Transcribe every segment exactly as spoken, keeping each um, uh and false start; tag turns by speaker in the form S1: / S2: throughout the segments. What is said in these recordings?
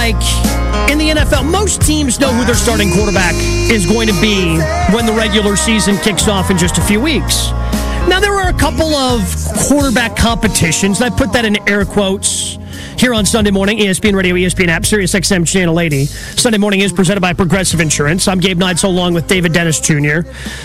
S1: like in the N F L, most teams know who their starting quarterback is going to be when the regular season kicks off in just a few weeks. Now, there are a couple of quarterback competitions, and I put that in air quotes, here on Sunday morning, E S P N Radio, E S P N app, Sirius X M Channel eighty. Sunday morning is presented by Progressive Insurance. I'm Gabe Neitzel along with David Dennis Junior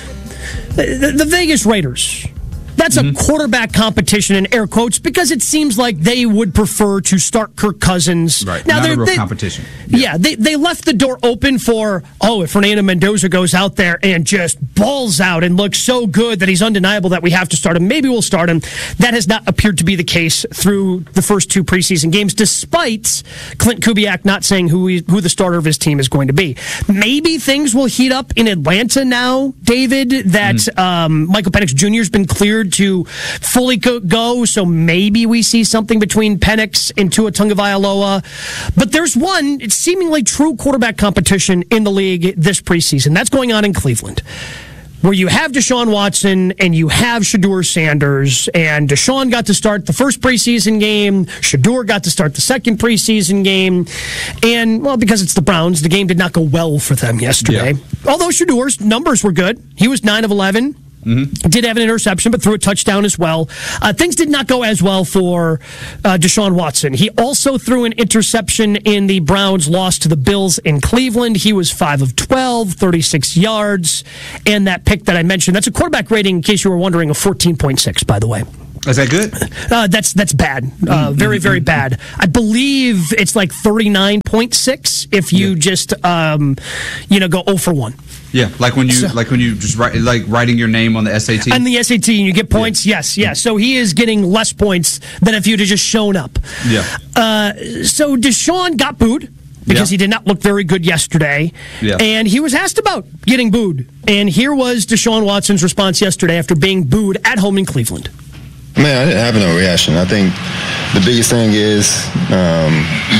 S1: The, the, the Vegas Raiders. That's mm-hmm. a quarterback competition in air quotes because it seems like they would prefer to start Kirk Cousins.
S2: Right, now, not a real they, competition.
S1: Yeah, yeah they, they left the door open for, oh, if Fernando Mendoza goes out there and just balls out and looks so good that he's undeniable that we have to start him, maybe we'll start him. That has not appeared to be the case through the first two preseason games, despite Clint Kubiak not saying who he, who the starter of his team is going to be. Maybe things will heat up in Atlanta now, David, that mm. um, Michael Penix Junior has been cleared to fully go, so maybe we see something between Penix and Tua Tagovailoa. But there's one it's seemingly true quarterback competition in the league this preseason. That's going on in Cleveland, where you have Deshaun Watson and you have Shedeur Sanders. And Deshaun got to start the first preseason game. Shedeur got to start the second preseason game. And, well, because it's the Browns, the game did not go well for them yesterday. Yeah. Although Shedeur's numbers were good. He was nine of eleven. Mm-hmm. Did have an interception, but threw a touchdown as well. Uh, things did not go as well for uh, Deshaun Watson. He also threw an interception in the Browns' loss to the Bills in Cleveland. He was five of twelve, thirty-six yards, and that pick that I mentioned, that's a quarterback rating, in case you were wondering, of fourteen point six, by the way.
S2: Is that good?
S1: Uh, that's that's bad. Uh, mm-hmm. Very, very bad. I believe it's like thirty-nine point six if you yeah. just, um, you know, go zero for one.
S2: Yeah, like when you so, like when you just write like writing your name on the S A T.
S1: On the S A T, and you get points. Yeah. Yes, yes. So he is getting less points than if you'd have just shown up.
S2: Yeah.
S1: Uh, so Deshaun got booed because yeah. he did not look very good yesterday. Yeah. And he was asked about getting booed. And here was Deshaun Watson's response yesterday after being booed at home in Cleveland.
S3: Man, I didn't have no reaction. I think the biggest thing is, um,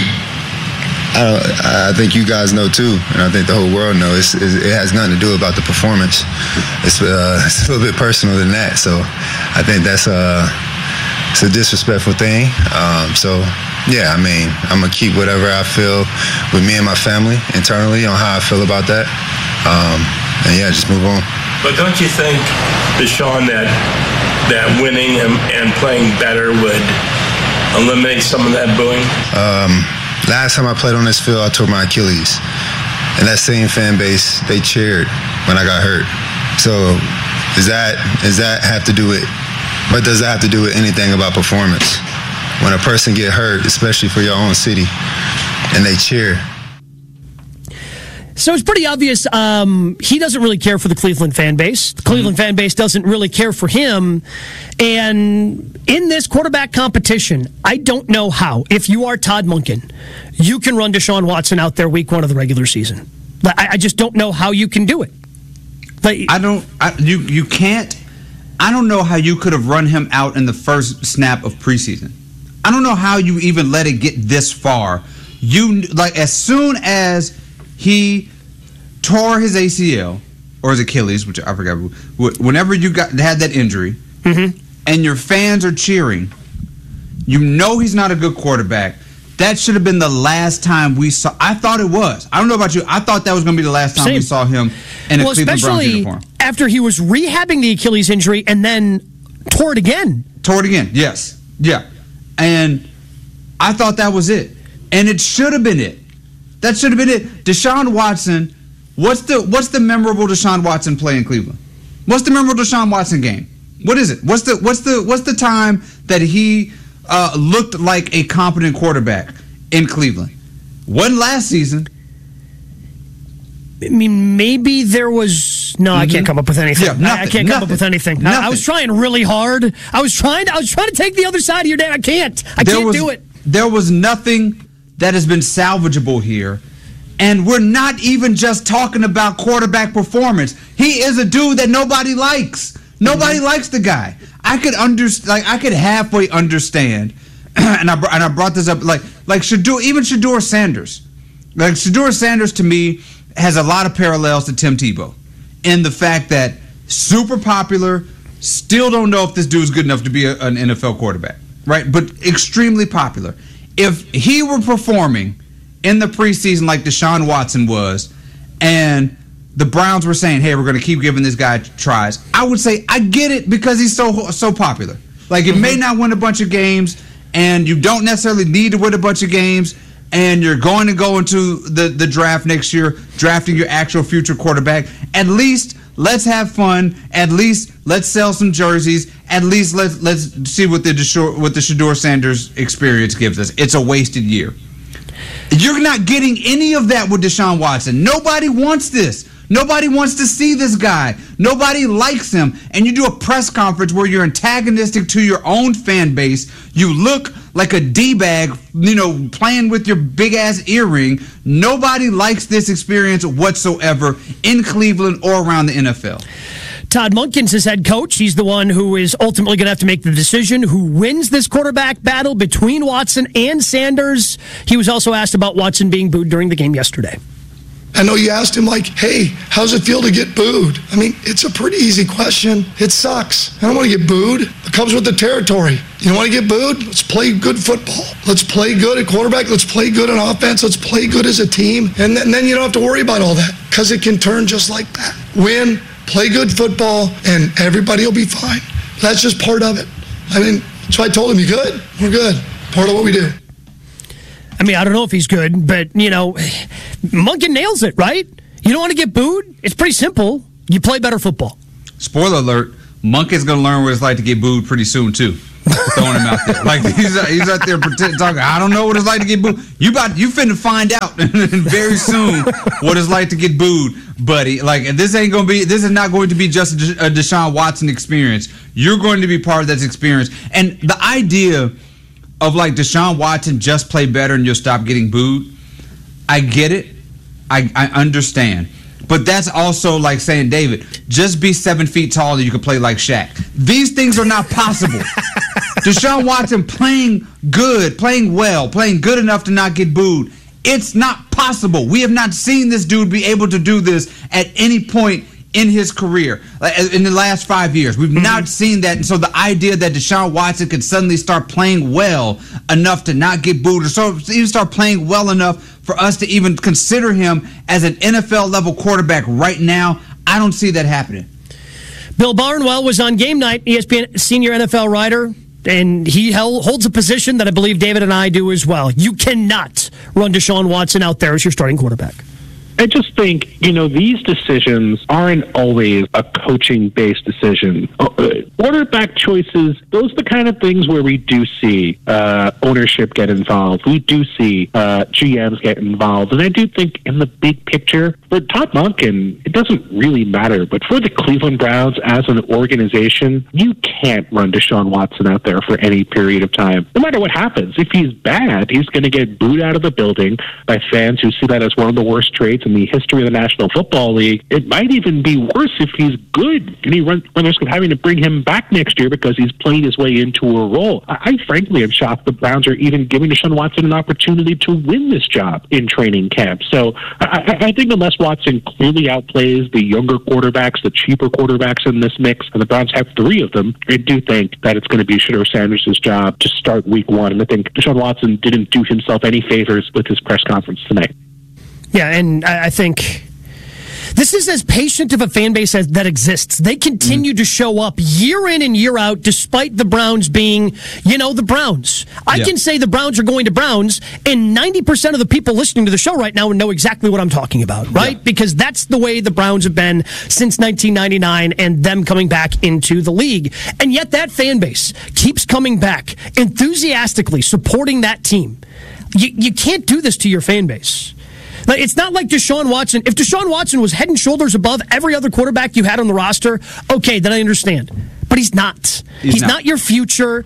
S3: I, don't, I think you guys know too, and I think the whole world knows, it's, it has nothing to do about the performance. It's, uh, it's a little bit personal than that. So I think that's a, it's a disrespectful thing. Um, so, yeah, I mean, I'm going to keep whatever I feel with me and my family internally on how I feel about that. Um, and, yeah, just move on.
S4: But don't you think, Deshaun, that that winning and, and playing better would eliminate some of that booing?
S3: Um, last time I played on this field, I tore my Achilles. And that same fan base, they cheered when I got hurt. So does that, does that have to do with, what does that have to do with anything about performance? When a person get hurt, especially for your own city, and they cheer.
S1: So it's pretty obvious um, he doesn't really care for the Cleveland fan base. The Cleveland mm-hmm. fan base doesn't really care for him. And in this quarterback competition, I don't know how, if you are Todd Monken, you can run Deshaun Watson out there week one of the regular season. I, I just don't know how you can do it.
S2: But I don't. I, you you can't. I don't know how you could have run him out in the first snap of preseason. I don't know how you even let it get this far. You like as soon as he tore his A C L or his Achilles, which I forgot. Whenever you got had that injury, mm-hmm. and your fans are cheering, you know he's not a good quarterback. That should have been the last time we saw. I thought it was. I don't know about you. I thought that was going to be the last time Same. we saw him in a
S1: well,
S2: Cleveland Browns uniform.
S1: Especially after he was rehabbing the Achilles injury and then tore it again.
S2: Tore it again. Yes. Yeah. And I thought that was it. And it should have been it. That should have been it. Deshaun Watson, what's the what's the memorable Deshaun Watson play in Cleveland? What's the memorable Deshaun Watson game? What is it? What's the what's the what's the time that he uh, looked like a competent quarterback in Cleveland? Wasn't last season.
S1: I mean, maybe there was no. Mm-hmm. I can't come up with anything.
S2: Yeah, nothing,
S1: I, I can't come
S2: nothing,
S1: up with anything.
S2: I,
S1: I was trying really hard. I was trying. I was trying to take the other side of your day. I can't. I there can't
S2: was,
S1: do it.
S2: There was nothing that has been salvageable here. And we're not even just talking about quarterback performance. He is a dude that nobody likes. Nobody mm-hmm. likes the guy. I could understand, like I could halfway understand, and I and I brought this up, like like Shedeur, even Shedeur Sanders, like Shedeur Sanders to me has a lot of parallels to Tim Tebow, in the fact that super popular, still don't know if this dude's good enough to be a, an N F L quarterback, right? But extremely popular. If he were performing in the preseason like Deshaun Watson was, and the Browns were saying, hey, we're going to keep giving this guy tries, I would say I get it because he's so so popular. Like, it mm-hmm. may not win a bunch of games, and you don't necessarily need to win a bunch of games, and you're going to go into the, the draft next year drafting your actual future quarterback. At least let's have fun. At least let's sell some jerseys. At least let's let's see what the Deshaun, what the Shedeur Sanders experience gives us. It's a wasted year. You're not getting any of that with Deshaun Watson. Nobody wants this. Nobody wants to see this guy. Nobody likes him. And you do a press conference where you're antagonistic to your own fan base. You look like a D-bag, you know, playing with your big-ass earring. Nobody likes this experience whatsoever in Cleveland or around the N F L.
S1: Todd Monken's his head coach. He's the one who is ultimately going to have to make the decision who wins this quarterback battle between Watson and Sanders. He was also asked about Watson being booed during the game yesterday.
S5: I know you asked him, like, hey, how's it feel to get booed? I mean, it's a pretty easy question. It sucks. I don't want to get booed. It comes with the territory. You don't want to get booed? Let's play good football. Let's play good at quarterback. Let's play good on offense. Let's play good as a team. And, th- and then you don't have to worry about all that because it can turn just like that. Win, play good football, and everybody will be fine. That's just part of it. I mean, so I told him, you good? We're good. Part of what we do.
S1: I mean, I don't know if he's good, but, you know, Monken nails it, right? You don't want to get booed? It's pretty simple. You play better football.
S2: Spoiler alert, Monken's going to learn what it's like to get booed pretty soon, too. Throwing him out there. Like, he's, he's out there pretend, talking, I don't know what it's like to get booed. You about you finna find out very soon what it's like to get booed, buddy. Like, this ain't going to be, this is not going to be just a Deshaun Watson experience. You're going to be part of that experience. And the idea of, like, Deshaun Watson just play better and you'll stop getting booed, I get it. I, I understand. But that's also like saying, David, just be seven feet tall and you can play like Shaq. These things are not possible. Deshaun Watson playing good, playing well, playing good enough to not get booed. It's not possible. We have not seen this dude be able to do this at any point in his career, in the last five years. We've mm-hmm. not seen that. And so the idea that Deshaun Watson could suddenly start playing well enough to not get booed, or so even start playing well enough for us to even consider him as an N F L-level quarterback right now, I don't see that happening.
S1: Bill Barnwell was on Game Night, E S P N senior N F L writer, and he held, holds a position that I believe David and I do as well. You cannot run Deshaun Watson out there as your starting quarterback.
S6: I just think, you know, these decisions aren't always a coaching-based decision. Uh, quarterback choices, those are the kind of things where we do see uh, ownership get involved. We do see uh, G Ms get involved. And I do think in the big picture, for Todd Monken, it doesn't really matter. But for the Cleveland Browns as an organization, you can't run Deshaun Watson out there for any period of time. No matter what happens. If he's bad, he's going to get booed out of the building by fans who see that as one of the worst traits in the history of the National Football League. It might even be worse if he's good and he runs the risk of having to bring him back next year because he's playing his way into a role. I, I frankly am shocked the Browns are even giving Deshaun Watson an opportunity to win this job in training camp. So I, I think unless Watson clearly outplays the younger quarterbacks, the cheaper quarterbacks in this mix, and the Browns have three of them, I do think that it's going to be Shedeur Sanders' job to start week one. And I think Deshaun Watson didn't do himself any favors with his press conference tonight.
S1: Yeah, and I think this is as patient of a fan base as that exists. They continue mm. to show up year in and year out, despite the Browns being, you know, the Browns. I yeah. can say the Browns are going to Browns, and ninety percent of the people listening to the show right now know exactly what I'm talking about, right? Yeah. Because that's the way the Browns have been since nineteen ninety-nine and them coming back into the league. And yet that fan base keeps coming back, enthusiastically supporting that team. You, you can't do this to your fan base. It's not like Deshaun Watson. If Deshaun Watson was head and shoulders above every other quarterback you had on the roster, okay, then I understand. But he's not. He's, he's not. not your future.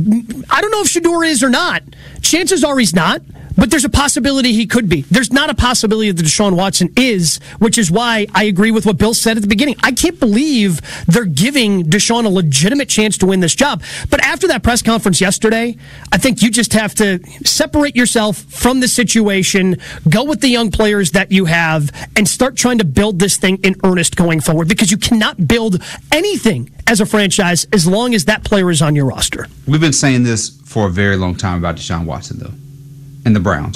S1: I don't know if Shedeur is or not. Chances are he's not. But there's a possibility he could be. There's not a possibility that Deshaun Watson is, which is why I agree with what Bill said at the beginning. I can't believe they're giving Deshaun a legitimate chance to win this job. But after that press conference yesterday, I think you just have to separate yourself from the situation, go with the young players that you have, and start trying to build this thing in earnest going forward, because you cannot build anything as a franchise as long as that player is on your roster.
S2: We've been saying this for a very long time about Deshaun Watson, though. And the Browns.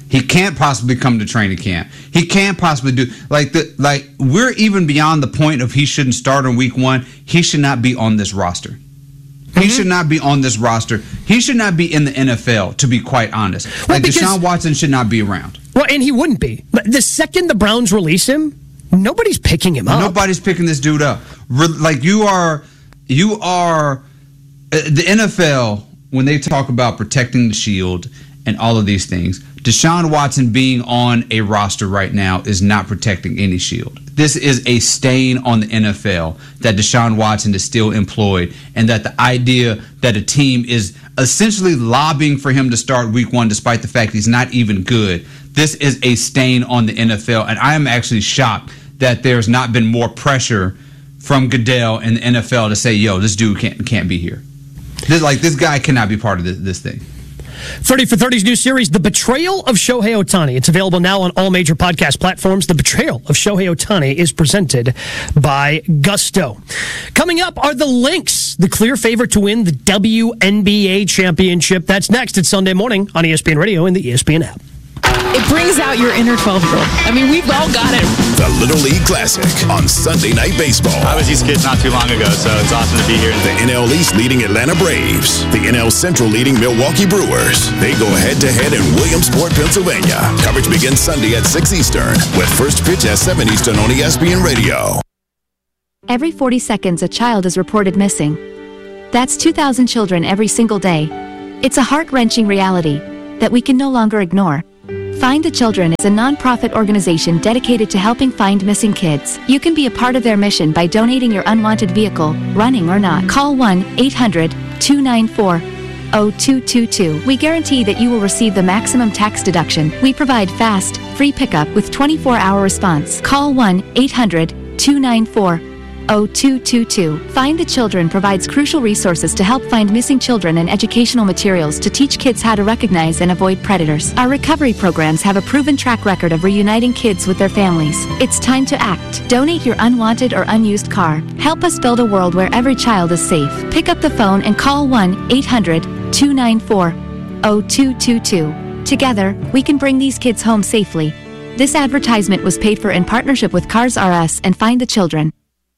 S2: He can't possibly come to training camp. He can't possibly do like the like we're even beyond the point of he shouldn't start on week one. He should not be on this roster. He mm-hmm. should not be on this roster. He should not be in the N F L, to be quite honest. Well, like because, Deshaun Watson should not be around.
S1: Well, and he wouldn't be. But the second the Browns release him, nobody's picking him up.
S2: Nobody's picking this dude up. Like you are, you are the N F L when they talk about protecting the shield and all of these things. Deshaun Watson being on a roster right now is not protecting any shield. This is a stain on the N F L that Deshaun Watson is still employed, and that the idea that a team is essentially lobbying for him to start week one despite the fact he's not even good. This is a stain on the N F L, and I am actually shocked that there's not been more pressure from Goodell and the N F L to say, yo, this dude can't can't be here. This, like, this guy cannot be part of this, this thing.
S1: thirty for thirty's new series, The Betrayal of Shohei Ohtani. It's available now on all major podcast platforms. The Betrayal of Shohei Ohtani is presented by Gusto. Coming up are the Lynx, the clear favorite to win the W N B A championship. That's next. It's Sunday morning on E S P N Radio and the E S P N app.
S7: It brings out your inner twelve-year-old. I mean, we've all got it.
S8: The Little League Classic on Sunday Night Baseball.
S9: I was these kids not too long ago, so it's awesome to be here.
S8: The N L East leading Atlanta Braves. The N L Central leading Milwaukee Brewers. They go head-to-head in Williamsport, Pennsylvania. Coverage begins Sunday at six Eastern, with first pitch at seven Eastern on E S P N Radio.
S10: Every forty seconds, a child is reported missing. That's two thousand children every single day. It's a heart-wrenching reality that we can no longer ignore. Find the Children is a non-profit organization dedicated to helping find missing kids. You can be a part of their mission by donating your unwanted vehicle, running or not. Call one eight hundred two nine four oh two two two. We guarantee that you will receive the maximum tax deduction. We provide fast, free pickup with twenty-four hour response. Call one eight hundred two nine four oh two two two. Find the Children provides crucial resources to help find missing children and educational materials to teach kids how to recognize and avoid predators. Our recovery programs have a proven track record of reuniting kids with their families. It's time to act. Donate your unwanted or unused car. Help us build a world where every child is safe. Pick up the phone and call one eight hundred two nine four oh two two two. Together, we can bring these kids home safely. This advertisement was paid for in partnership with Cars R Us and Find the Children.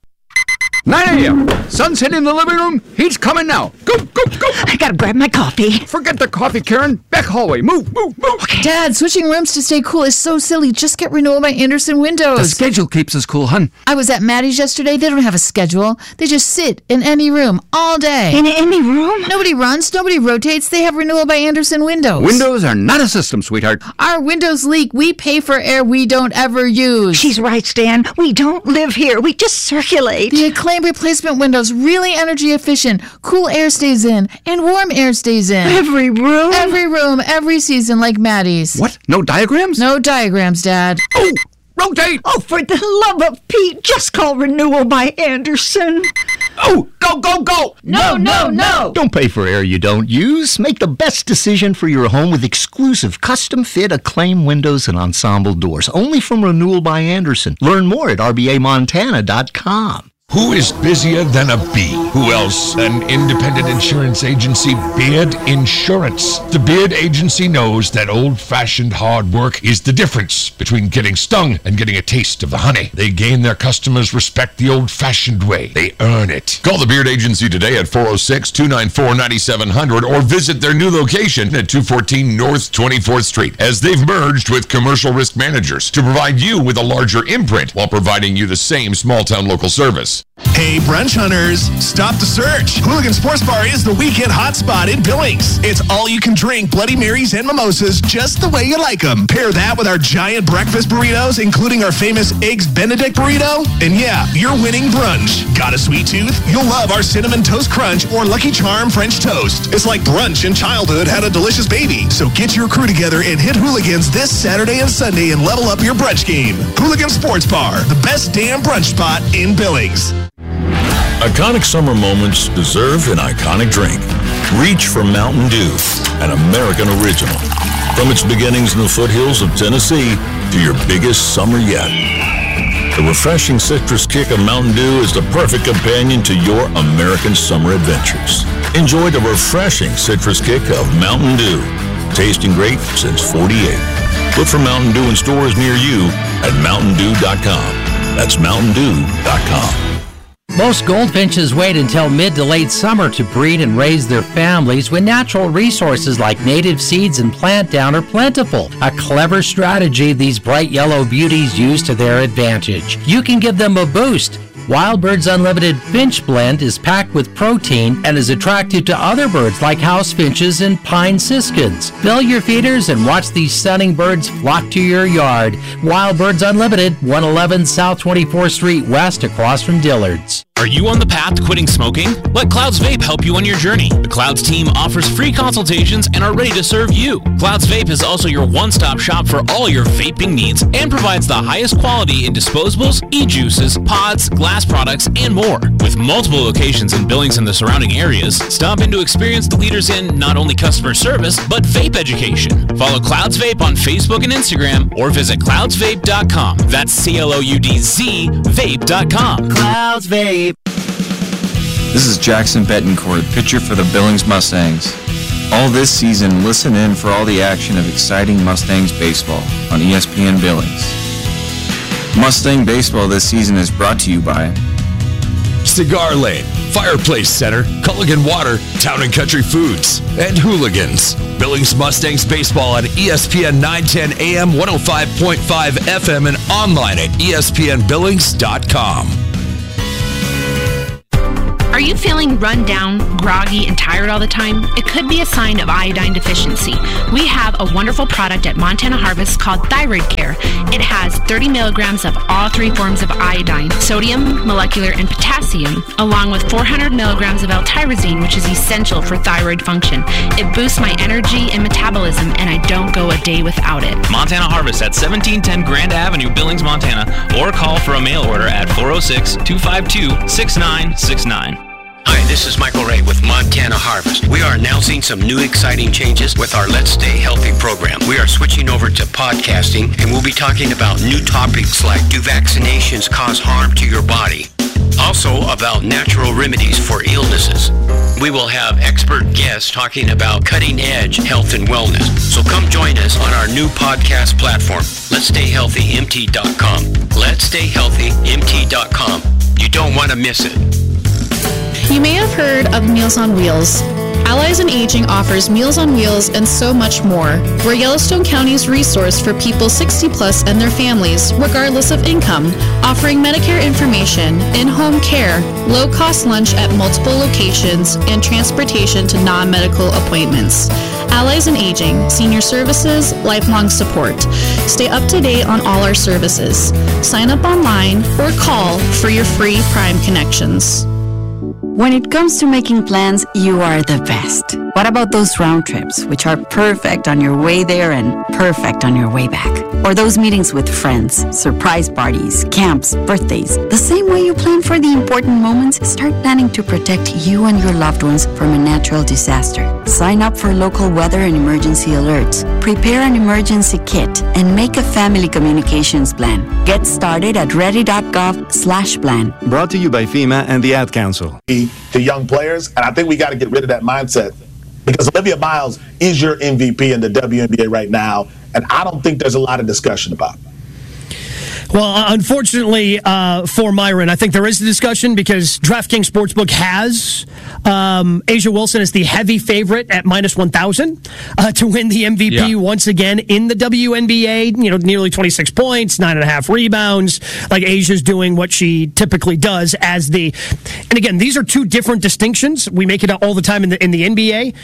S11: nine a.m. Sun's hitting the living room. He's coming now. Go, go, go.
S7: I gotta grab my coffee.
S11: Forget the coffee, Karen. Back hallway. Move, move, move.
S7: Okay. Dad, switching rooms to stay cool is so silly. Just get renewal by Andersen Windows.
S11: The schedule keeps us cool, hun.
S7: I was at Maddie's yesterday. They don't have a schedule. They just sit in any room all day.
S12: In any room?
S7: Nobody runs. Nobody rotates. They have renewal by Andersen Windows.
S11: Windows are not a system, sweetheart.
S7: Our windows leak. We pay for air we don't ever use.
S12: She's right, Stan. We don't live here. We just circulate.
S7: The Acclaim replacement windows, really energy efficient. Cool air stays in and warm air stays in.
S12: Every room?
S7: Every room, every season, like Maddie's.
S11: What? No diagrams?
S7: No diagrams, Dad.
S11: Oh, rotate!
S12: Oh, for the love of Pete, just call renewal by Andersen.
S11: Oh, go, go, go!
S7: No, no, no!
S13: Don't pay for air you don't use. Make the best decision for your home with exclusive custom-fit Acclaim windows and ensemble doors. Only from Renewal by Andersen. Learn more at r b a montana dot com.
S14: Who is busier than a bee? Who else? An independent insurance agency, Beard Insurance. The Beard Agency knows that old-fashioned hard work is the difference between getting stung and getting a taste of the honey. They gain their customers' respect the old-fashioned way. They earn it. Call the Beard Agency today at four oh six, two nine four, nine seven zero zero or visit their new location at two fourteen North twenty-fourth Street, as they've merged with Commercial Risk Managers to provide you with a larger imprint while providing you the same small-town local service.
S15: Hey, brunch hunters, stop the search. Hooligan Sports Bar is the weekend hotspot in Billings. It's all you can drink Bloody Marys and mimosas just the way you like them. Pair that with our giant breakfast burritos, including our famous Eggs Benedict burrito. And yeah, you're winning brunch. Got a sweet tooth? You'll love our Cinnamon Toast Crunch or Lucky Charm French Toast. It's like brunch in childhood had a delicious baby. So get your crew together and hit Hooligans this Saturday and Sunday and level up your brunch game. Hooligan Sports Bar, the best damn brunch spot in Billings.
S16: Iconic summer moments deserve an iconic drink. Reach for Mountain Dew, an American original. From its beginnings in the foothills of Tennessee to your biggest summer yet. The refreshing citrus kick of Mountain Dew is the perfect companion to your American summer adventures. Enjoy the refreshing citrus kick of Mountain Dew. Tasting great since forty-eight. Look for Mountain Dew in stores near you at mountain dew dot com. That's mountain dew dot com.
S17: Most goldfinches wait until mid to late summer to breed and raise their families when natural resources like native seeds and plant down are plentiful. A clever strategy these bright yellow beauties use to their advantage. You can give them a boost. Wild Birds Unlimited Finch Blend is packed with protein and is attractive to other birds like house finches and pine siskins. Fill your feeders and watch these stunning birds flock to your yard. Wild Birds Unlimited, one eleven South twenty-fourth Street West, across from Dillard's.
S18: Are you on the path to quitting smoking? Let Clouds Vape help you on your journey. The Clouds team offers free consultations and are ready to serve you. Clouds Vape is also your one-stop shop for all your vaping needs and provides the highest quality in disposables, e-juices, pods, glass products, and more. With multiple locations in Billings and the surrounding areas, stop in to experience the leaders in not only customer service, but vape education. Follow Clouds Vape on Facebook and Instagram or visit clouds vape dot com. That's C L O U D Z vape dot com.
S17: Clouds Vape.
S19: This is Jackson Betancourt, pitcher for the Billings Mustangs. All this season, listen in for all the action of exciting Mustangs baseball on E S P N Billings. Mustang baseball this season is brought to you by
S14: Cigar Lane, Fireplace Center, Culligan Water, Town and Country Foods, and Hooligans. Billings Mustangs baseball on E S P N nine ten A M, one oh five point five F M, and online at E S P N billings dot com.
S20: Are you feeling run down, groggy, and tired all the time? It could be a sign of iodine deficiency. We have a wonderful product at Montana Harvest called Thyroid Care. It has thirty milligrams of all three forms of iodine, sodium, molecular, and potassium, along with four hundred milligrams of L-tyrosine, which is essential for thyroid function. It boosts my energy and metabolism, and I don't go a day without it.
S18: Montana Harvest at seventeen ten Grand Avenue, Billings, Montana, or call for a mail order at four oh six, two five two, six nine six nine.
S21: Hi, this is Michael Ray with Montana Harvest. We are announcing some new exciting changes with our Let's Stay Healthy program. We are switching over to podcasting, and we'll be talking about new topics like, do vaccinations cause harm to your body? Also about natural remedies for illnesses. We will have expert guests talking about cutting-edge health and wellness. So come join us on our new podcast platform, Let's Stay Healthy M T dot com. Let's Stay Healthy M T dot com. You don't want to miss it.
S22: You may have heard of Meals on Wheels. Allies in Aging offers Meals on Wheels and so much more. We're Yellowstone County's resource for people sixty plus and their families, regardless of income, offering Medicare information, in-home care, low-cost lunch at multiple locations, and transportation to non-medical appointments. Allies in Aging, senior services, lifelong support. Stay up to date on all our services. Sign up online or call for your free Prime connections.
S23: When it comes to making plans, you are the best. What about those round trips, which are perfect on your way there and perfect on your way back? Or those meetings with friends, surprise parties, camps, birthdays. The same way you plan for the important moments, start planning to protect you and your loved ones from a natural disaster. Sign up for local weather and emergency alerts. Prepare an emergency kit and make a family communications plan. Get started at ready.gov slash plan.
S24: Brought to you by FEMA and the Ad Council.
S25: To young players, and I think we got to get rid of that mindset because Olivia Miles is your M V P in the W N B A right now, and I don't think there's a lot of discussion about it.
S1: Well, unfortunately uh, for Myron, I think there is a discussion because DraftKings Sportsbook has um, A'ja Wilson as the heavy favorite at minus one thousand uh, to win the M V P yeah. once again in the W N B A. You know, nearly twenty-six points, nine and a half rebounds. Like A'ja's doing what she typically does as the. And again, these are two different distinctions. We make it all the time in the in the N B A.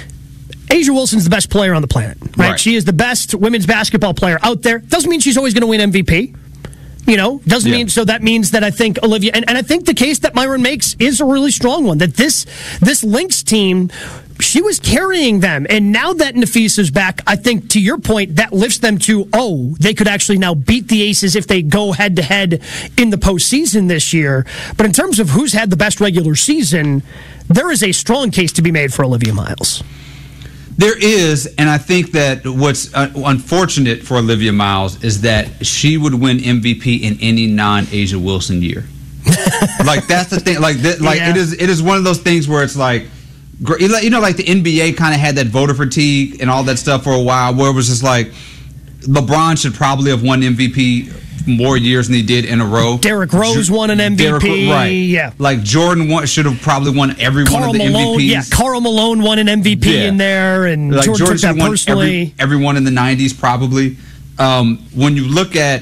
S1: A'ja Wilson's the best player on the planet, right? right? She is the best women's basketball player out there. Doesn't mean she's always going to win M V P. You know, doesn't yeah. mean, so that means that I think Olivia, and, and I think the case that Myron makes is a really strong one, that this this Lynx team, she was carrying them, and now that Nafisa's back, I think, to your point, that lifts them to, oh, they could actually now beat the Aces if they go head-to-head in the postseason this year. But in terms of who's had the best regular season, there is a strong case to be made for Olivia Miles.
S2: There is, and I think that what's uh, unfortunate for Olivia Miles is that she would win M V P in any non-A'ja Wilson year. Like that's the thing. Like, th- like yeah. it is. It is one of those things where it's like, you know, like the N B A kind of had that voter fatigue and all that stuff for a while, where it was just like, LeBron should probably have won M V P more years than he did in a row.
S1: Derrick Rose won an M V P.
S2: Derrick, right.
S1: Yeah.
S2: Like Jordan won, should have probably won every
S1: Karl
S2: one of the
S1: Malone,
S2: M V Ps.
S1: Yeah, Karl Malone won an M V P
S2: yeah.
S1: in there, and
S2: like
S1: Jordan,
S2: Jordan
S1: took that
S2: won
S1: personally.
S2: Every, everyone in the nineties probably. Um, when you look at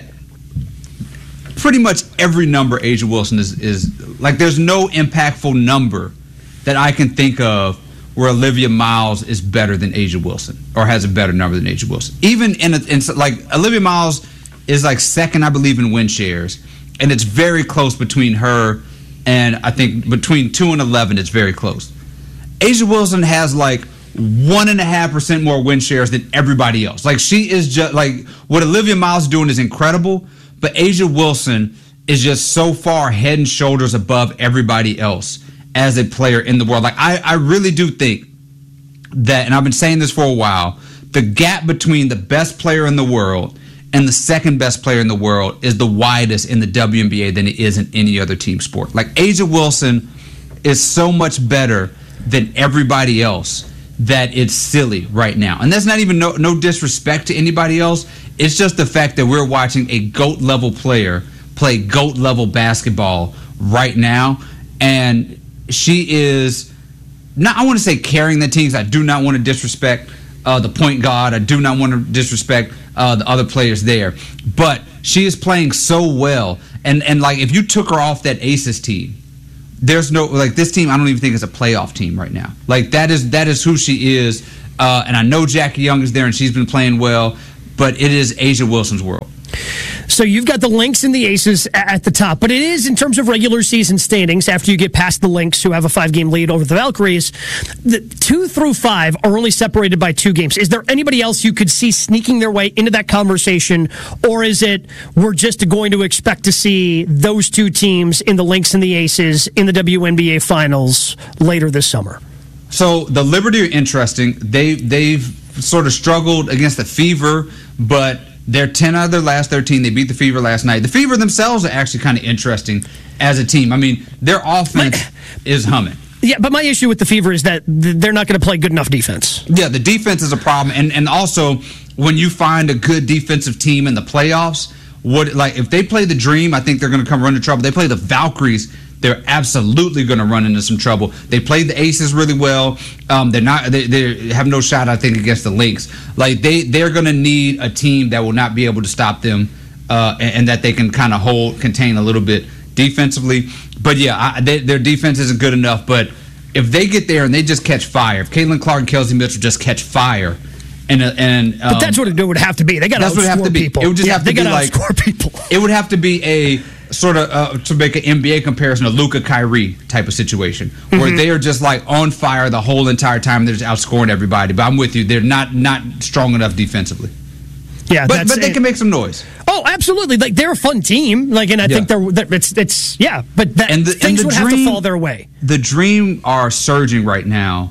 S2: pretty much every number, A'ja Wilson is, is like there's no impactful number that I can think of where Olivia Miles is better than A'ja Wilson or has a better number than A'ja Wilson. Even in, a, in like Olivia Miles is like second, I believe, in win shares, and it's very close between her and I think between two and eleven, it's very close. A'ja Wilson has like one and a half percent more win shares than everybody else. Like she is just like what Olivia Miles is doing is incredible, but A'ja Wilson is just so far head and shoulders above everybody else as a player in the world. Like I, I really do think that, and I've been saying this for a while, the gap between the best player in the world and the second best player in the world is the widest in the W N B A than it is in any other team sport. Like A'ja Wilson is so much better than everybody else that it's silly right now. And that's not even no, no disrespect to anybody else. It's just the fact that we're watching a GOAT level player play GOAT level basketball right now. And she is not, I want to say carrying the teams. I do not want to disrespect uh, the point guard. I do not want to disrespect uh, the other players there. But she is playing so well. And, and like, if you took her off that Aces team, there's no, like, this team, I don't even think is a playoff team right now. Like, that is that is who she is. Uh, and I know Jackie Young is there, and she's been playing well. But it is A'ja Wilson's world.
S1: So you've got the Lynx and the Aces at the top, but it is in terms of regular season standings. After you get past the Lynx, who have a five-game lead over the Valkyries, the two through five are only separated by two games. Is there anybody else you could see sneaking their way into that conversation, or is it we're just going to expect to see those two teams in the Lynx and the Aces in the W N B A Finals later this summer?
S2: So the Liberty are interesting. They they've sort of struggled against the Fever, but they're ten out of their last thirteen. They beat the Fever last night. The Fever themselves are actually kind of interesting as a team. I mean, their offense my, is humming.
S1: Yeah, but my issue with the Fever is that they're not going to play good enough defense.
S2: Yeah, the defense is a problem. And and also, when you find a good defensive team in the playoffs, what like if they play the Dream, I think they're going to come run into trouble. They play the Valkyries, they're absolutely going to run into some trouble. They played the Aces really well. Um, they're not. They, they have no shot, I think, against the Lynx. Like they, they're going to need a team that will not be able to stop them, uh, and, and that they can kind of hold, contain a little bit defensively. But yeah, I, they, their defense isn't good enough. But if they get there and they just catch fire, if Caitlin Clark and Kelsey Mitchell just catch fire, and and um,
S1: but that's what it would have to be. They got to outscore people.
S2: It would just
S1: yeah,
S2: have to
S1: they
S2: be like
S1: outscore people.
S2: It would have to be a sort of uh, to make an N B A comparison, a Luka Kyrie type of situation where mm-hmm. they are just like on fire the whole entire time. They're just outscoring everybody. But I'm with you; they're not not strong enough defensively.
S1: Yeah,
S2: but but they it. can make some noise.
S1: Oh, absolutely! Like they're a fun team. Like, and I
S2: yeah.
S1: think they're, they're it's it's yeah. But that,
S2: and the,
S1: things
S2: and the
S1: would
S2: dream,
S1: have to fall their way.
S2: The Dream are surging right now,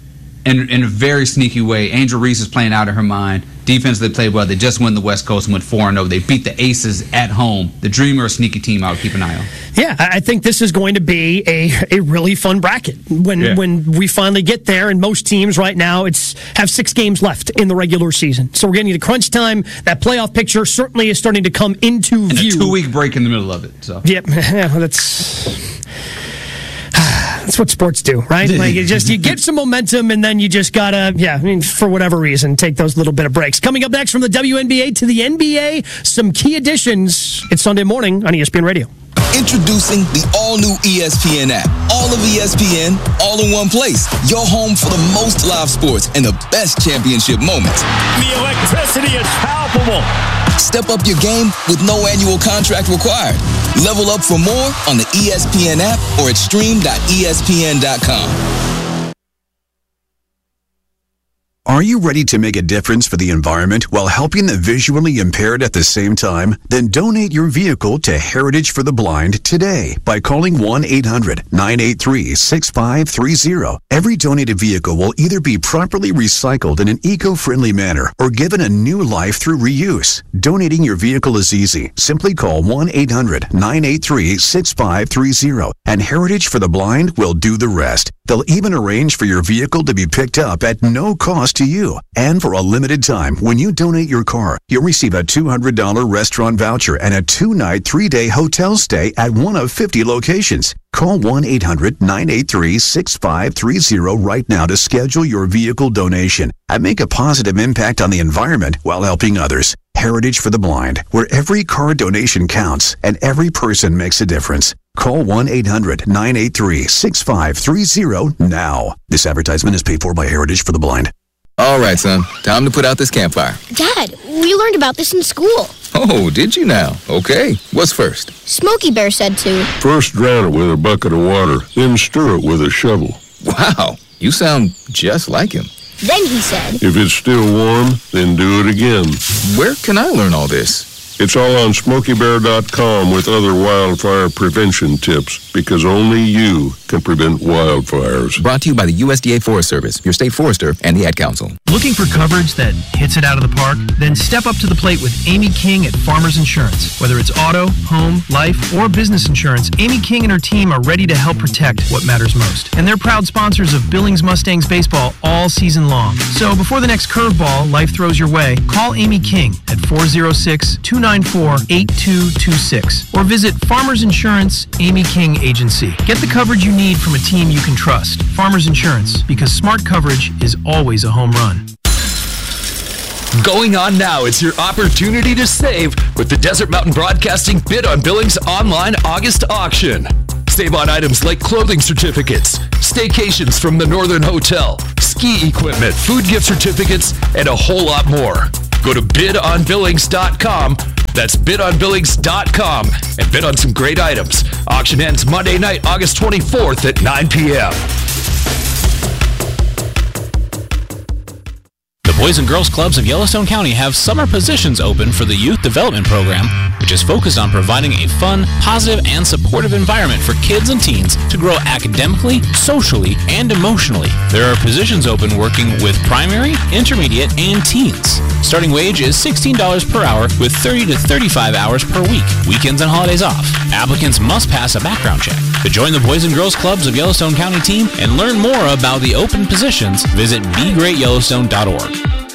S2: in in a very sneaky way. Angel Reese is playing out of her mind. Defense, they played well. They just won the West Coast and went four and oh. They beat the Aces at home. The Dream are a sneaky team I would keep an eye on.
S1: Yeah, I think this is going to be a, a really fun bracket when yeah. when we finally get there. And most teams right now it's have six games left in the regular season. So we're getting to crunch time. That playoff picture certainly is starting to come into
S2: and
S1: view.
S2: A two-week break in the middle of it. So
S1: Yep, yeah, well, that's... That's what sports do, right? Like you just you get some momentum and then you just gotta, yeah, I mean, for whatever reason, take those little bit of breaks. Coming up next from the W N B A to the N B A, some key additions. It's Sunday morning on E S P N Radio.
S3: Introducing the all-new E S P N app. All of E S P N, all in one place. Your home for the most live sports and the best championship moments.
S4: The electricity is palpable.
S3: Step up your game with no annual contract required. Level up for more on the E S P N app or at stream dot E S P N dot com.
S5: Are you ready to make a difference for the environment while helping the visually impaired at the same time? Then donate your vehicle to Heritage for the Blind today by calling one eight hundred nine eight three six five three zero. Every donated vehicle will either be properly recycled in an eco-friendly manner or given a new life through reuse. Donating your vehicle is easy. Simply call one eight hundred nine eight three six five three zero and Heritage for the Blind will do the rest. They'll even arrange for your vehicle to be picked up at no cost to to you. And for a limited time, when you donate your car, you'll receive a two hundred dollars restaurant voucher and a two-night, three-day hotel stay at one of fifty locations. Call one eight hundred nine eight three six five three zero right now to schedule your vehicle donation and make a positive impact on the environment while helping others. Heritage for the Blind, where every car donation counts and every person makes a difference. Call one eight hundred nine eight three six five three zero now. This advertisement is paid for by Heritage for the Blind.
S3: All right, son. Time to put out this campfire.
S6: Dad, we learned about this in school.
S3: Oh, did you now? Okay. What's first?
S6: Smokey Bear said to.
S8: First drown it with a bucket of water, then stir it with a shovel.
S3: Wow, you sound just like him.
S6: Then he said.
S8: If it's still warm, then do it again.
S3: Where can I learn all this?
S8: It's all on smokey bear dot com with other wildfire prevention tips, because only you can prevent wildfires.
S3: Brought to you by the U S D A Forest Service, your state forester, and the Ad Council.
S9: Looking for coverage that hits it out of the park? Then step up to the plate with Amy King at Farmers Insurance. Whether it's auto, home, life, or business insurance, Amy King and her team are ready to help protect what matters most. And they're proud sponsors of Billings Mustangs baseball all season long. So before the next curveball life throws your way, call Amy King at four oh six, two nine four, eight two two six or visit Farmers Insurance Amy King Agency. Get the coverage you need from a team you can trust. Farmers Insurance, because smart coverage is always a home run.
S10: Going on now, it's your opportunity to save with the Desert Mountain Broadcasting Bid on Billings online August auction. Save on items like clothing certificates, staycations from the Northern Hotel, ski equipment, food gift certificates, and a whole lot more. Go to bid on billings dot com. That's bid on billings dot com and bid on some great items. Auction ends Monday night, August twenty-fourth at nine p.m.
S18: The Boys and Girls Clubs of Yellowstone County have summer positions open for the Youth Development Program, which is focused on providing a fun, positive, and supportive environment for kids and teens to grow academically, socially, and emotionally. There are positions open working with primary, intermediate, and teens. Starting wage is sixteen dollars per hour with thirty to thirty-five hours per week, weekends and holidays off. Applicants must pass a background check. To join the Boys and Girls Clubs of Yellowstone County team and learn more about the open positions, visit be great yellowstone dot org.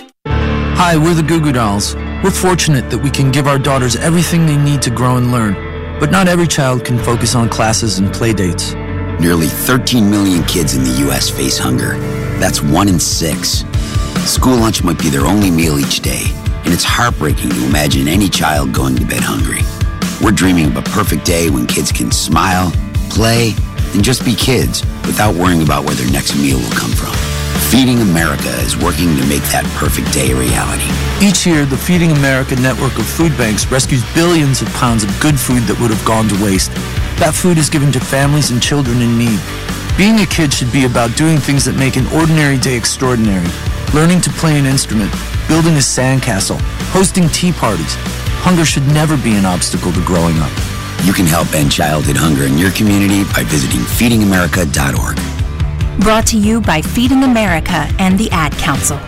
S12: Hi, we're the Goo Goo Dolls. We're fortunate that we can give our daughters everything they need to grow and learn. But not every child can focus on classes and play dates.
S26: Nearly thirteen million kids in the U S face hunger. That's one in six. School lunch might be their only meal each day, and it's heartbreaking to imagine any child going to bed hungry. We're dreaming of a perfect day when kids can smile, play, and just be kids without worrying about where their next meal will come from. Feeding America is working to make that perfect day a reality.
S12: Each year, the Feeding America network of food banks rescues billions of pounds of good food that would have gone to waste. That food is given to families and children in need. Being a kid should be about doing things that make an ordinary day extraordinary. Learning to play an instrument, building a sandcastle, hosting tea parties. Hunger should never be an obstacle to growing up.
S26: You can help end childhood hunger in your community by visiting feeding america dot org.
S27: Brought to you by Feeding America and the Ad Council.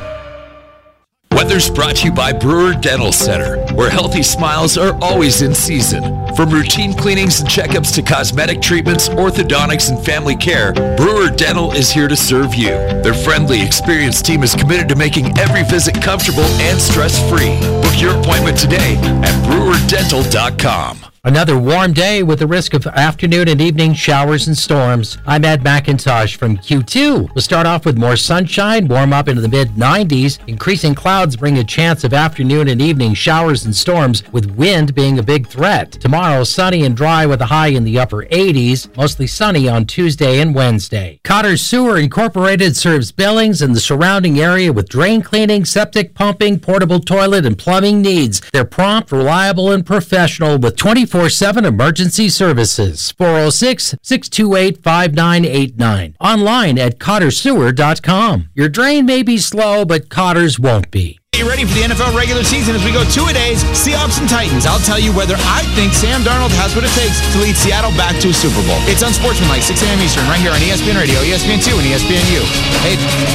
S10: Weather's brought to you by Brewer Dental Center, where healthy smiles are always in season. From routine cleanings and checkups to cosmetic treatments, orthodontics, and family care, Brewer Dental is here to serve you. Their friendly, experienced team is committed to making every visit comfortable and stress-free. Book your appointment today at brewer dental dot com.
S17: Another warm day with the risk of afternoon and evening showers and storms. I'm Ed McIntosh from Q two. We'll start off with more sunshine, warm up into the mid nineties. Increasing clouds bring a chance of afternoon and evening showers and storms, with wind being a big threat. Tomorrow, sunny and dry with a high in the upper eighties. Mostly sunny on Tuesday and Wednesday. Cotter Sewer Incorporated serves Billings and the surrounding area with drain cleaning, septic pumping, portable toilet, and plumbing needs. They're prompt, reliable, and professional with twenty-four seven emergency services. four oh six, six two eight, five nine eight nine. Online at cotter sewer dot com. Your drain may be slow, but Cotter's won't be.
S28: You ready for the N F L regular season as we go two-a-days, Seahawks and Titans. I'll tell you whether I think Sam Darnold has what it takes to lead Seattle back to a Super Bowl. It's Unsportsmanlike, six a.m. Eastern, right here on E S P N Radio, E S P N two, and E S P N U. Hey.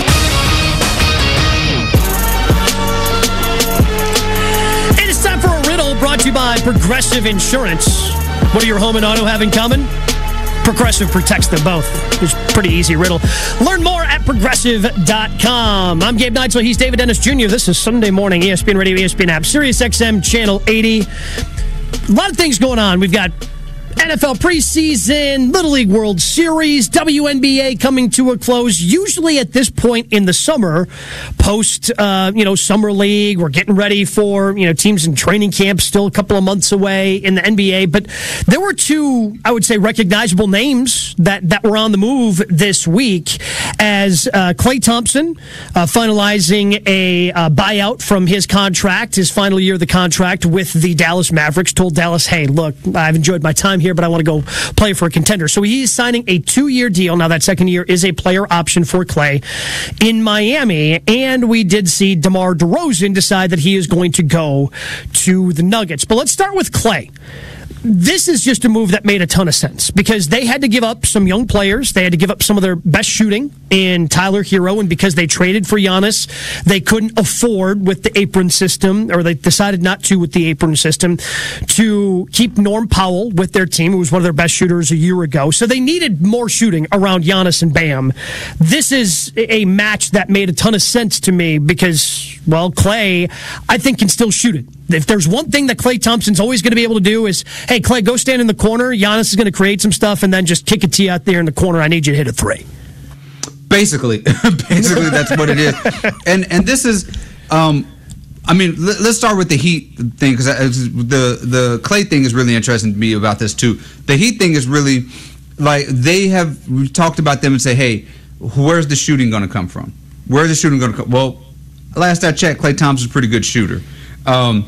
S1: Time for a riddle brought to you by Progressive Insurance. What do your home and auto have in common? Progressive protects them both. It's a pretty easy riddle. Learn more at progressive dot com. I'm Gabe Neitzel. He's David Dennis Junior This is Sunday morning, E S P N Radio, E S P N app, Sirius X M Channel eighty. A lot of things going on. We've got N F L preseason, Little League World Series, W N B A coming to a close. Usually at this point in the summer, post uh, you know summer league, we're getting ready for you know teams in training camp. Still a couple of months away in the N B A, but there were two, I would say, recognizable names that that were on the move this week. As uh, Klay Thompson uh, finalizing a uh, buyout from his contract, his final year of the contract with the Dallas Mavericks, told Dallas, "Hey, look, I've enjoyed my time here, but I want to go play for a contender." So he's signing a two-year deal. Now, that second year is a player option for Klay in Miami. And we did see DeMar DeRozan decide that he is going to go to the Nuggets. But let's start with Klay. This is just a move that made a ton of sense because they had to give up some young players. They had to give up some of their best shooting in Tyler Hero, and because they traded for Giannis, they couldn't afford with the apron system, or they decided not to with the apron system, to keep Norm Powell with their team, who was one of their best shooters a year ago. So they needed more shooting around Giannis and Bam. This is a match that made a ton of sense to me because, well, Klay, I think, can still shoot it. If there's one thing that Klay Thompson's always going to be able to do is, hey, Klay, go stand in the corner. Giannis is going to create some stuff and then just kick it to you out there in the corner. I need you to hit a three.
S2: Basically, basically that's what it is. And and this is, um, I mean, let, let's start with the Heat thing because the the Klay thing is really interesting to me about this too. The Heat thing is really like they have we've talked about them and say, hey, where's the shooting going to come from? Where's the shooting going to come? Well, last I checked, Klay Thompson's a pretty good shooter. Um,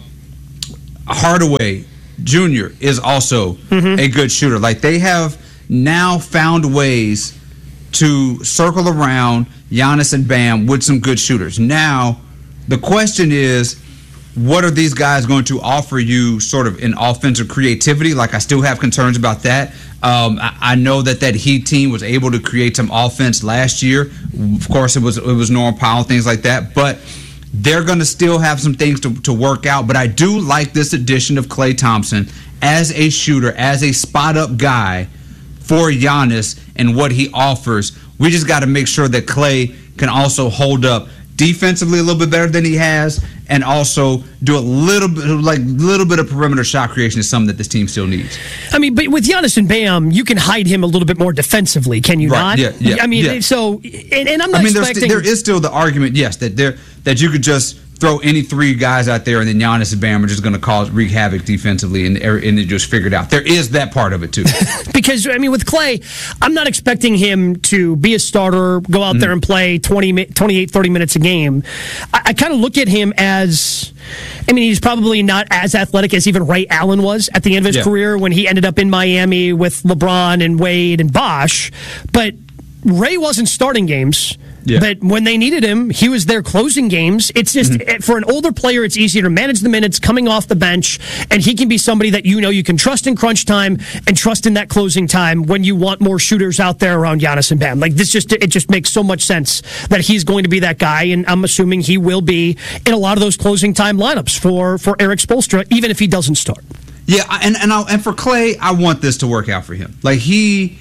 S2: Hardaway Junior is also mm-hmm. a good shooter. Like they have now found ways to circle around Giannis and Bam with some good shooters. Now, the question is, what are these guys going to offer you sort of in offensive creativity? Like, I still have concerns about that. Um, I, I know that that Heat team was able to create some offense last year. Of course, it was it was Norm Powell, things like that. But they're going to still have some things to, to work out. But I do like this addition of Klay Thompson as a shooter, as a spot-up guy for Giannis and what he offers. We just got to make sure that Klay can also hold up defensively a little bit better than he has, and also do a little bit, like little bit of perimeter shot creation is something that this team still needs.
S1: I mean, but with Giannis and Bam, you can hide him a little bit more defensively, can you
S2: right,
S1: not?
S2: Yeah, yeah.
S1: I mean,
S2: yeah.
S1: so and, and I'm not
S2: I mean,
S1: expecting.
S2: St- there is still the argument, yes, that there that you could just throw any three guys out there, and then Giannis and Bam are just going to cause wreak havoc defensively, and and they just figure it out. There is that part of it too.
S1: Because I mean, with Klay, I'm not expecting him to be a starter, go out mm-hmm. there and play twenty, twenty-eight, thirty minutes a game. I, I kind of look at him as, I mean, he's probably not as athletic as even Ray Allen was at the end of his yeah. career when he ended up in Miami with LeBron and Wade and Bosh, but Ray wasn't starting games. Yeah. But when they needed him, he was there closing games. It's just, mm-hmm. for an older player, it's easier to manage the minutes coming off the bench, and he can be somebody that you know you can trust in crunch time and trust in that closing time when you want more shooters out there around Giannis and Bam. Like, this just, it just makes so much sense that he's going to be that guy, and I'm assuming he will be in a lot of those closing time lineups for, for Eric Spoelstra, even if he doesn't start.
S2: Yeah, and and, I'll, and for Klay, I want this to work out for him. Like, he...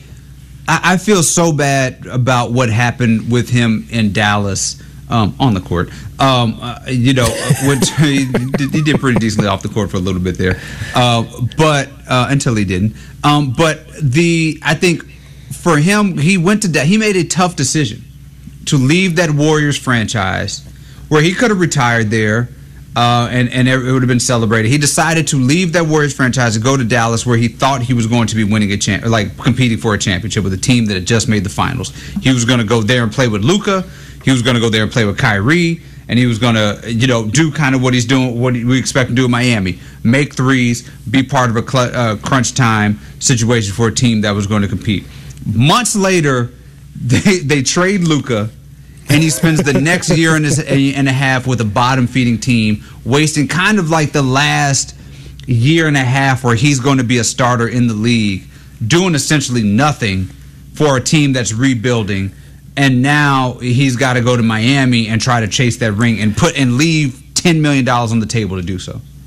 S2: I feel so bad about what happened with him in Dallas um, on the court. Um, uh, you know, which he, he did pretty decently off the court for a little bit there, uh, but uh, until he didn't. Um, but the I think for him, he went to he made a tough decision to leave that Warriors franchise where he could have retired there. Uh, and, and it would have been celebrated. He decided to leave that Warriors franchise and go to Dallas, where he thought he was going to be winning a champ, like competing for a championship with a team that had just made the finals. He was going to go there and play with Luka. He was going to go there and play with Kyrie, and he was going to, you know, do kind of what he's doing, what we expect him to do in Miami: make threes, be part of a cl- uh, crunch time situation for a team that was going to compete. Months later, they they trade Luka. And he spends the next year and a half with a bottom-feeding team, wasting kind of like the last year and a half where he's going to be a starter in the league, doing essentially nothing for a team that's rebuilding. And now he's got to go to Miami and try to chase that ring and put and leave ten million dollars on the table to do so.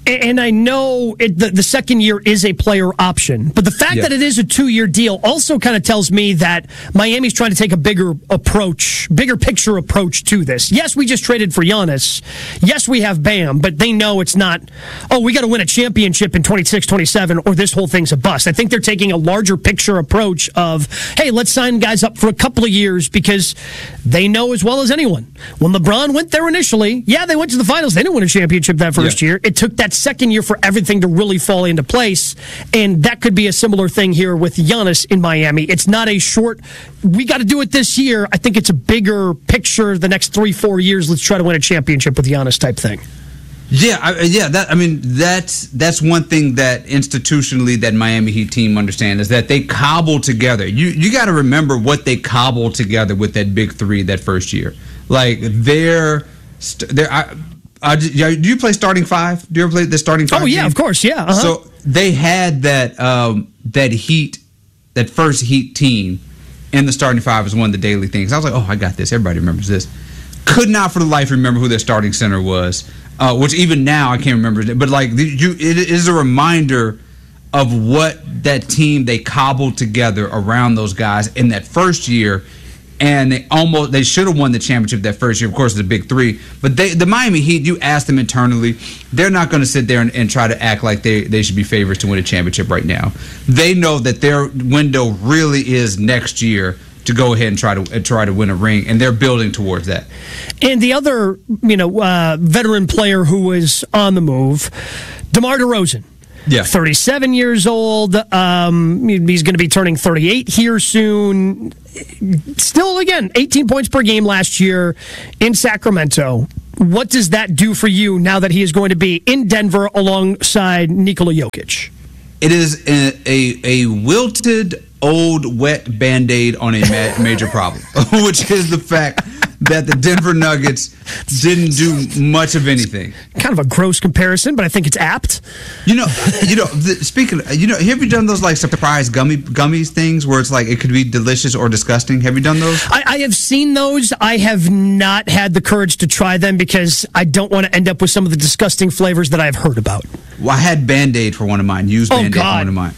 S1: And I know it, the, the second year is a player option, but the fact yeah. that it is a two-year deal also kind of tells me that Miami's trying to take a bigger approach, bigger picture approach to this. Yes, we just traded for Giannis. Yes, we have Bam, but they know it's not, oh, we got to win a championship in twenty-six twenty-seven or this whole thing's a bust. I think they're taking a larger picture approach of, hey, let's sign guys up for a couple of years because they know as well as anyone. When LeBron went there initially, yeah, they went to the finals. They didn't win a championship that first yeah. year. It took that second year for everything to really fall into place, and that could be a similar thing here with Giannis in Miami. It's not a short, we got to do it this year. I think it's a bigger picture the next three, four years. Let's try to win a championship with Giannis type thing.
S2: Yeah, I, yeah. That I mean, that's that's one thing that institutionally that Miami Heat team understand is that they cobble together. You you got to remember what they cobbled together with that big three that first year. Like they're they're. I, Uh, do you play starting five? Do you ever play the starting five?
S1: Oh yeah,
S2: game?
S1: Of course, yeah. Uh-huh.
S2: So they had that um, that Heat, that first Heat team in the starting five was one of the daily things. I was like, oh, I got this. Everybody remembers this. Could not for the life remember who their starting center was, uh, which even now I can't remember. But like, you, it is a reminder of what that team they cobbled together around those guys in that first year. And they almost they should have won the championship that first year. Of course, the big three. But they, the Miami Heat, you ask them internally, they're not going to sit there and, and try to act like they, they should be favorites to win a championship right now. They know that their window really is next year to go ahead and try to uh, try to win a ring, and they're building towards that.
S1: And the other, you know, uh, veteran player who was on the move, DeMar DeRozan.
S2: Yeah.
S1: thirty-seven years old. Um, he's going to be turning thirty-eight here soon. Still, again, eighteen points per game last year in Sacramento. What does that do for you now that he is going to be in Denver alongside Nikola Jokic?
S2: It is a, a, a wilted, old, wet Band-Aid on a ma- major problem, which is the fact that the Denver Nuggets didn't do much of anything.
S1: Kind of a gross comparison, but I think it's apt.
S2: You know, you know. The, speaking, of, you know, have you done those like surprise gummy gummies things where it's like it could be delicious or disgusting? Have you done those?
S1: I, I have seen those. I have not had the courage to try them because I don't want to end up with some of the disgusting flavors that I've heard about.
S2: Well, I had Band-Aid for one of mine. Used
S1: oh,
S2: Band-Aid
S1: God.
S2: for one of mine.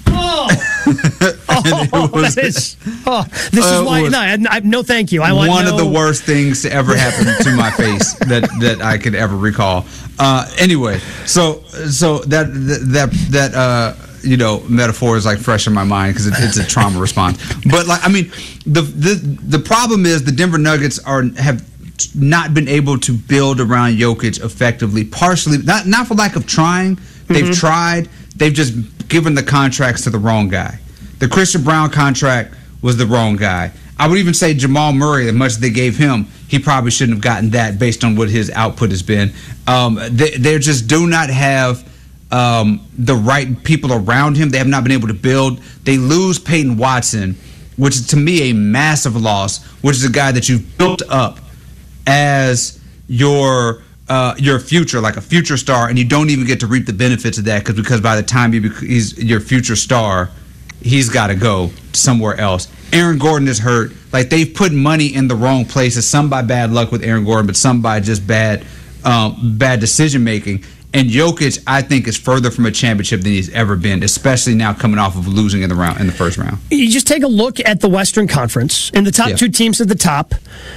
S1: Oh, oh was, that is, oh, this
S2: uh,
S1: is why. No, I, I, no, thank you. I want
S2: one
S1: no...
S2: of the worst things to ever happen to my face that, that I could ever recall. Uh, anyway, so so that that that uh, you know metaphor is like fresh in my mind because it, it's a trauma response. But like I mean, the the the problem is the Denver Nuggets are have not been able to build around Jokic effectively. Partially, not not for lack of trying. They've mm-hmm. tried. They've just given the contracts to the wrong guy. The Christian Brown contract was the wrong guy. I would even say Jamal Murray, as much as they gave him, he probably shouldn't have gotten that based on what his output has been. Um, they, they just do not have um, the right people around him. They have not been able to build. They lose Peyton Watson, which is to me a massive loss, which is a guy that you've built up as your uh, your future, like a future star, and you don't even get to reap the benefits of that because because by the time he bec- he's your future star, he's got to go somewhere else. Aaron Gordon is hurt. Like, they've put money in the wrong places, some by bad luck with Aaron Gordon, but some by just bad um, bad decision making. And Jokic, I think, is further from a championship than he's ever been, especially now coming off of losing in the round in the first round.
S1: You just take a look at the Western Conference, and the top yeah. two teams at the top,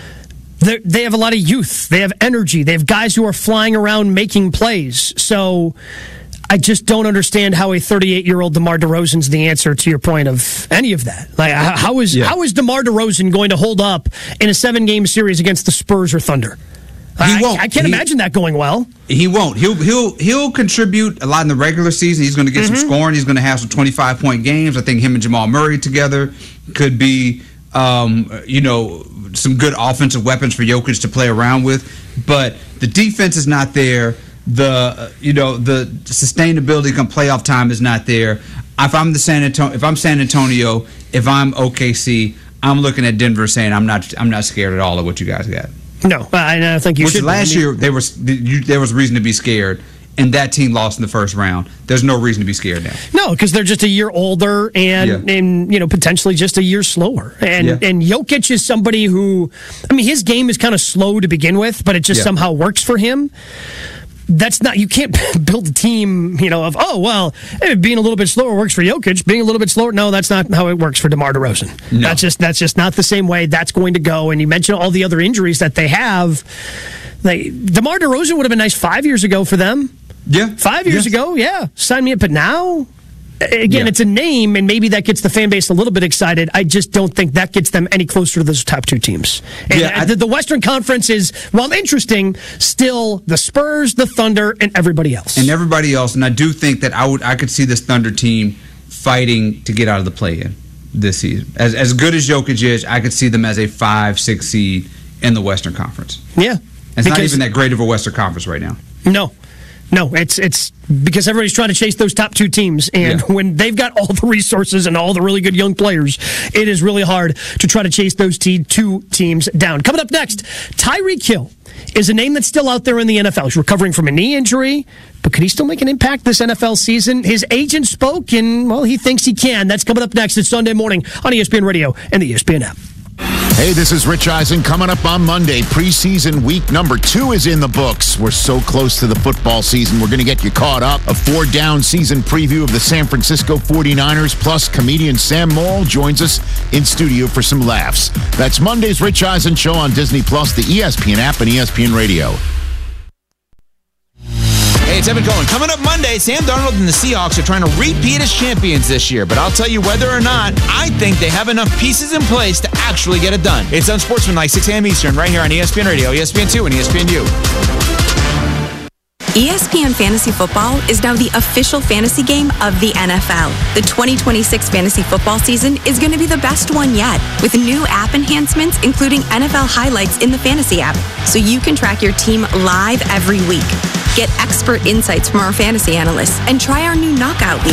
S1: they have a lot of youth. They have energy. They have guys who are flying around making plays. So I just don't understand how a thirty-eight-year-old DeMar DeRozan's the answer to your point of any of that. Like, how is yeah. how is DeMar DeRozan going to hold up in a seven-game series against the Spurs or Thunder?
S2: He
S1: I,
S2: won't.
S1: I can't
S2: he,
S1: imagine that going well.
S2: He won't. He'll he'll he'll contribute a lot in the regular season. He's going to get mm-hmm. some scoring. He's going to have some twenty-five point games. I think him and Jamal Murray together could be, um, you know, some good offensive weapons for Jokic to play around with. But the defense is not there. The uh, you know the sustainability come playoff time is not there. If I'm the San Antonio, if I'm San Antonio, if I'm O K C, I'm looking at Denver saying I'm not I'm not scared at all of what you guys got.
S1: No, I don't think you
S2: Which
S1: should.
S2: Last year, they were, you, there was reason to be scared, and that team lost in the first round. There's no reason to be scared now.
S1: No, because they're just a year older and, yeah. and you know, potentially just a year slower. And yeah. and Jokic is somebody who, I mean, his game is kind of slow to begin with, but it just yeah. somehow works for him. that's not, you can't build a team, you know, of, oh, well, hey, being a little bit slower works for Jokic. Being a little bit slower, no, that's not how it works for DeMar DeRozan. No. That's just that's just not the same way that's going to go. And you mentioned all the other injuries that they have. They, DeMar DeRozan would have been nice five years ago for them.
S2: Yeah.
S1: Five years yes. ago, yeah. Sign me up. But now, again,
S2: yeah.
S1: it's a name, and maybe that gets the fan base a little bit excited. I just don't think that gets them any closer to those top two teams. And
S2: yeah, I,
S1: the, the Western Conference is, while interesting, still the Spurs, the Thunder, and everybody else.
S2: And everybody else. And I do think that I would I could see this Thunder team fighting to get out of the play-in this season. As as good as Jokic is, I could see them as a five, six seed in the Western Conference.
S1: Yeah.
S2: It's not even that great of a Western Conference right now.
S1: No. No, it's it's because everybody's trying to chase those top two teams, and yeah. when they've got all the resources and all the really good young players, it is really hard to try to chase those te- two teams down. Coming up next, Tyreek Hill is a name that's still out there in the N F L. He's recovering from a knee injury, but could he still make an impact this N F L season? His agent spoke, and, well, he thinks he can. That's coming up next. It's Sunday morning on E S P N Radio and the E S P N app.
S7: Hey, this is Rich Eisen. Coming up on Monday, preseason week number two is in the books. We're so close to the football season. We're going to get you caught up. A four-down season preview of the San Francisco forty-niners, plus comedian Sam Morrill joins us in studio for some laughs. That's Monday's Rich Eisen Show on Disney Plus, the E S P N app, and E S P N Radio.
S28: Hey, it's Evan Cohen. Coming up Monday, Sam Darnold and the Seahawks are trying to repeat as champions this year. But I'll tell you whether or not, I think they have enough pieces in place to actually get it done. It's Unsportsmanlike, six a.m. Eastern, right here on E S P N Radio, E S P N two, and E S P N U.
S27: E S P N Fantasy Football is now the official fantasy game of the N F L. The twenty twenty-six fantasy football season is going to be the best one yet, with new app enhancements, including N F L highlights in the fantasy app, so you can track your team live every week. Get expert insights from our fantasy analysts and try our new knockout league.